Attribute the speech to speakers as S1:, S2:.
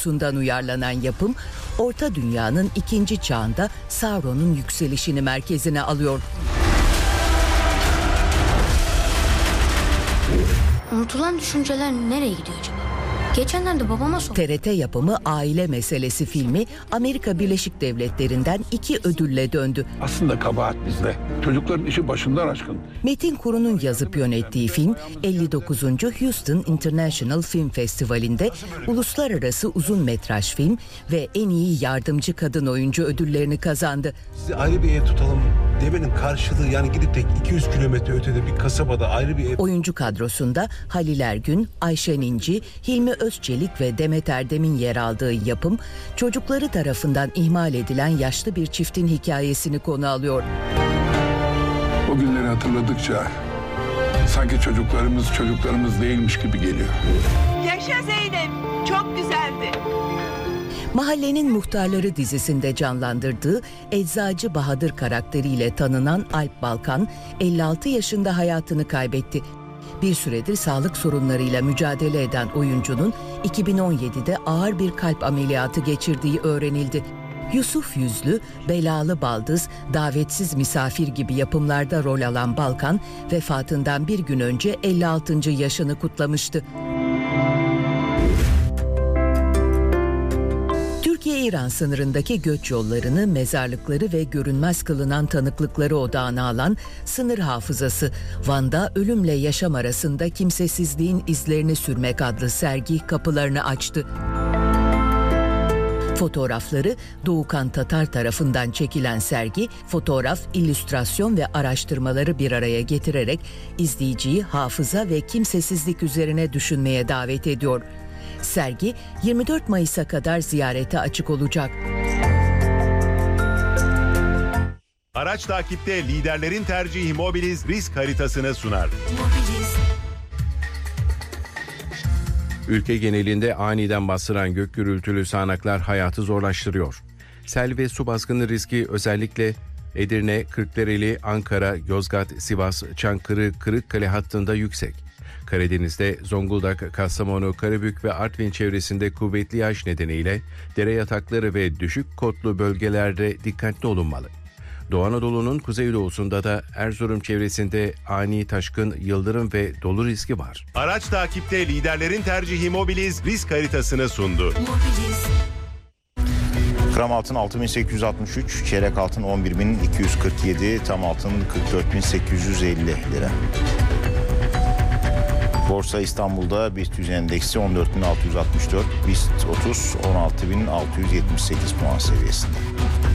S1: kurgusundan uyarlanan yapım, Orta Dünya'nın 2. çağında Sauron'un yükselişini merkezine alıyor.
S2: Unutulan düşünceler nereye gidiyor acaba? Geçenlerde babama sordum.
S1: TRT yapımı Aile Meselesi filmi Amerika Birleşik Devletleri'nden 2 ödülle döndü.
S3: Aslında kabahat bizde. Çocukların işi başından aşkın.
S1: Metin Kuru'nun yazıp yönettiği film 59. Houston International Film Festivali'nde uluslararası uzun metraj film ve en iyi yardımcı kadın oyuncu ödüllerini kazandı.
S4: Sizi ayrı bir ev tutalım demenin karşılığı, yani gidip de 200 kilometre ötede bir kasabada ayrı bir ev...
S1: Oyuncu kadrosunda Halil Ergün, Ayşen İnci, Hilmi Özçelik ve Demet Erdem'in yer aldığı yapım, çocukları tarafından ihmal edilen yaşlı bir çiftin hikayesini konu alıyor.
S3: O günleri hatırladıkça sanki çocuklarımız değilmiş gibi geliyor.
S5: Yaşa Zeynep, çok güzeldi.
S1: Mahallenin Muhtarları dizisinde canlandırdığı Eczacı Bahadır karakteriyle tanınan Alp Balkan, 56 yaşında hayatını kaybetti. Bir süredir sağlık sorunlarıyla mücadele eden oyuncunun 2017'de ağır bir kalp ameliyatı geçirdiği öğrenildi. Yusuf Yüzlü, Belalı Baldız, Davetsiz Misafir gibi yapımlarda rol alan Balkan, vefatından bir gün önce 56. yaşını kutlamıştı. Türkiye-İran sınırındaki göç yollarını, mezarlıkları ve görünmez kılınan tanıklıkları odağına alan Sınır Hafızası, Van'da ölümle yaşam arasında kimsesizliğin izlerini sürmek adlı sergi kapılarını açtı. Fotoğrafları Doğukan Tatar tarafından çekilen sergi, fotoğraf, illüstrasyon ve araştırmaları bir araya getirerek izleyiciyi hafıza ve kimsesizlik üzerine düşünmeye davet ediyor. Sergi 24 Mayıs'a kadar ziyarete açık olacak.
S6: Araç takipte liderlerin tercihi Mobiliz risk haritasını sunar.
S7: Ülke genelinde aniden bastıran gök gürültülü sağanaklar hayatı zorlaştırıyor. Sel ve su baskını riski özellikle Edirne, Kırklareli, Ankara, Yozgat, Sivas, Çankırı, Kırıkkale hattında yüksek. Karadeniz'de Zonguldak, Kastamonu, Karabük ve Artvin çevresinde kuvvetli yağış nedeniyle dere yatakları ve düşük kotlu bölgelerde dikkatli olunmalı. Doğu Anadolu'nun kuzeydoğusunda da Erzurum çevresinde ani taşkın, yıldırım ve dolu riski var.
S6: Araç takipte liderlerin tercihi Mobiliz risk haritasını sundu.
S8: Gram altın 6.863, çeyrek altın 11.247, tam altın 44.850 lira. Borsa İstanbul'da BIST 100 endeksi 14.664, BIST 30 16.678 puan seviyesinde.